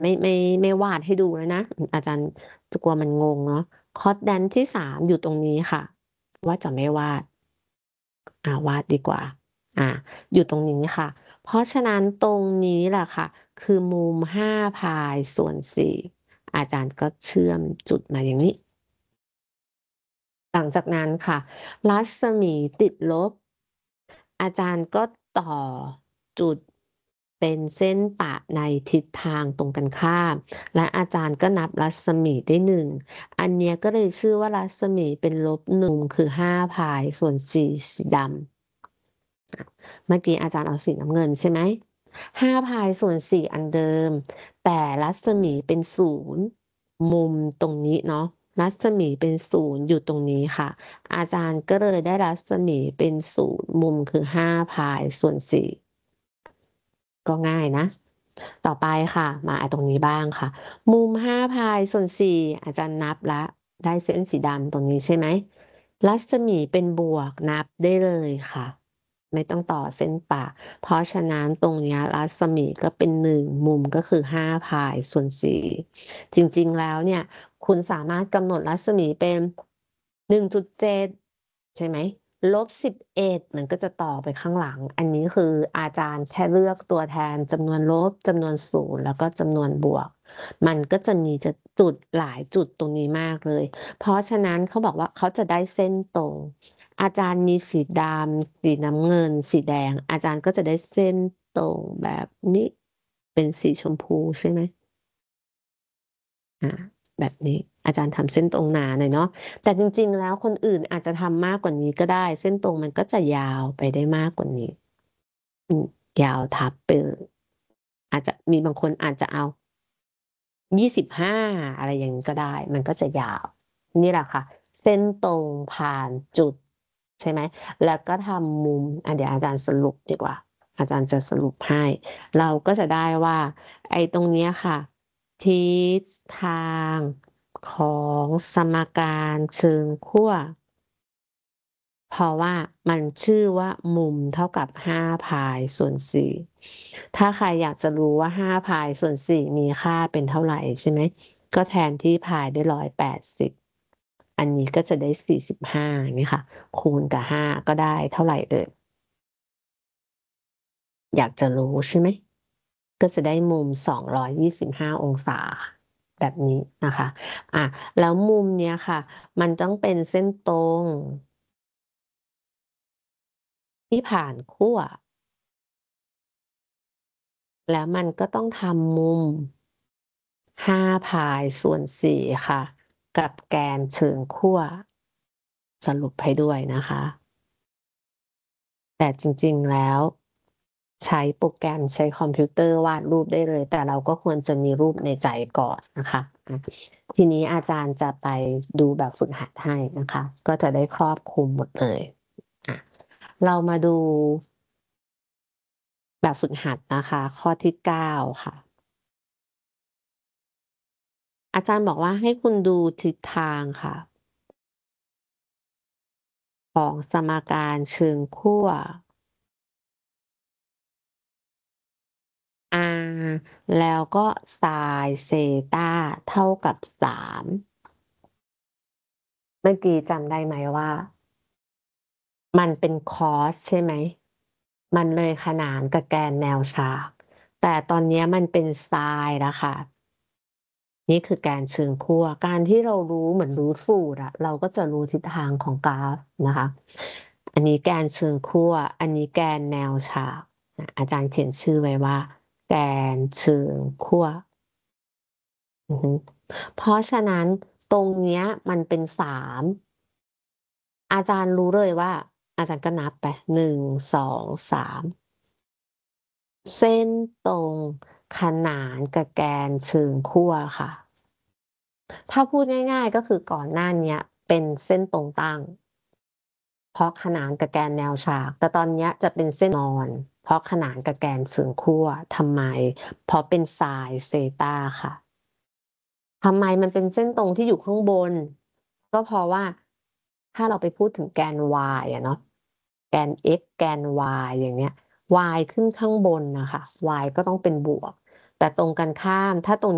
ไม่วาดให้ดูแล้วนะอาจารย์จะกลัวมันงงเนาะคอร์ดแดนที่3อยู่ตรงนี้ค่ะว่าจะไม่วาดวาดดีกว่าอ่าอยู่ตรงนี้ค่ะเพราะฉะนั้นตรงนี้แหละค่ะคือมุม5 พายส่วน 4อาจารย์ก็เชื่อมจุดมาอย่างนี้หลังจากนั้นค่ะรัศมีติดลบอาจารย์ก็ต่อจุดเป็นเส้นปะในทิศทางตรงกันข้ามและอาจารย์ก็นับรัศมีได้1อันเนี้ยก็เลยชื่อว่ารัศมีเป็น-1คือ5 พายส่วน 4สีดำเมื่อกี้อาจารย์เอาสีน้ำเงินใช่ไหม5 พายส่วน 4อันเดิมแต่รัศมีเป็น0มุมตรงนี้เนาะรัศมีเป็น0อยู่ตรงนี้ค่ะอาจารย์ก็เลยได้รัศมีเป็น0มุมคือ5 พายส่วน 4ก็ง่ายนะ ต่อไปค่ะมาตรงนี้บ้างค่ะมุม5 พายส่วน 4อาจารย์นับแล้วได้เส้นสีดำตรงนี้ใช่ไหมรัศมีเป็นบวกนับได้เลยค่ะไม่ต้องต่อเส้นปะเพราะฉะนั้นตรงนี้รัศมีก็เป็น1มุมก็คือ5 พายส่วน 4จริงๆแล้วเนี่ยคุณสามารถกำหนดรัศมีเป็น1.7ใช่ไหม-11มันก็จะต่อไปข้างหลังอันนี้คืออาจารย์แค่เลือกตัวแทนจำนวนลบจำนวน0แล้วก็จำนวนบวกมันก็จะมีจุดหลายจุดตรงนี้มากเลยเพราะฉะนั้นเขาบอกว่าเขาจะได้เส้นตรงอาจารย์มีสีดำสีน้ำเงินสีแดงอาจารย์ก็จะได้เส้นตรงแบบนี้เป็นสีชมพูใช่ไหมแบบนี้อาจารย์ทำเส้นตรงหนาหน่อยเนาะแต่จริงๆแล้วคนอื่นอาจจะทำมากกว่านี้ก็ได้เส้นตรงมันก็จะยาวไปได้มากกว่านี้อืมยาวทับไปเลยอาจจะมีบางคนอาจจะเอา25อะไรอย่างนี้ก็ได้มันก็จะยาวนี่แหละค่ะเส้นตรงผ่านจุดใช่ไหมแล้วก็ทำมุมเดี๋ยวอาจารย์สรุปดีกว่าอาจารย์จะสรุปให้เราก็จะได้ว่าไอ้ตรงเนี้ยค่ะทิศทางของสมการเชิงขั้วเพราะว่ามันชื่อว่ามุมเท่ากับ5 พายส่วน 4ถ้าใครอยากจะรู้ว่า5 พายส่วน 4มีค่าเป็นเท่าไหร่ใช่ไหมก็แทนที่พายด้วย180อันนี้ก็จะได้45อย่างนี้ค่ะคูณกับ5ก็ได้เท่าไหร่เอ่ยอยากจะรู้ใช่ไหมก็จะได้มุม225 องศาแบบนี้นะคะแล้วมุมเนี้ยค่ะมันต้องเป็นเส้นตรงที่ผ่านขั้วแล้วมันก็ต้องทำมุม5 พายส่วน 4ค่ะกับแกนเชิงขั้วสรุปให้ด้วยนะคะแต่จริงๆแล้วใช้โปรแกรมใช้คอมพิวเตอร์วาดรูปได้เลยแต่เราก็ควรจะมีรูปในใจก่อนนะคะทีนี้อาจารย์จะไปดูแบบฝึกหัดให้นะคะก็จะได้ครอบคลุมหมดเลยอ่ะเรามาดูแบบฝึกหัดนะคะข้อที่9ค่ะอาจารย์บอกว่าให้คุณดูทิศทางค่ะของสมการเชิงขั้ว r แล้วก็ไซน์เซตาเท่ากับ3เมื่อกี้จำได้ไหมว่ามันเป็นคอสใช่ไหมมันเลยขนานกับแกนแนวฉากแต่ตอนนี้มันเป็นไซน์แล้วค่ะนี่คือแกนเชิงขั้วการที่เรารู้เหมือนรู้สูตรเราก็จะรู้ทิศทางของกราฟนะคะอันนี้แกนเชิงขั้วอันนี้แกนแนวฉากอาจารย์เขียนชื่อไว้ว่าแกนเชิงขั้ว อือฮึเพราะฉะนั้นตรงเนี้ยมันเป็น3อาจารย์รู้เลยว่าอาจารย์ก็นับไป1 2 3เส้นตรงขนานกับแกนเชิงขั้วค่ะถ้าพูดง่ายๆก็คือก่อนหน้าเนี้ยเป็นเส้นตรงตั้งเพราะขนานกับแกนแนวฉากแต่ตอนเนี้ยจะเป็นเส้นนอนเพราะขนานกับแกนเชิงขั้วทำไมเพราะเป็นไซน์เซตาค่ะ ทำไมมันเป็นเส้นตรงที่อยู่ข้างบนก็เพราะว่าถ้าเราไปพูดถึงแกน y เนาะแกน x แกน y อย่างเงี้ย y ขึ้นข้างบนน่ะค่ะ y ก็ต้องเป็นบวกแต่ตรงกันข้ามถ้าตรง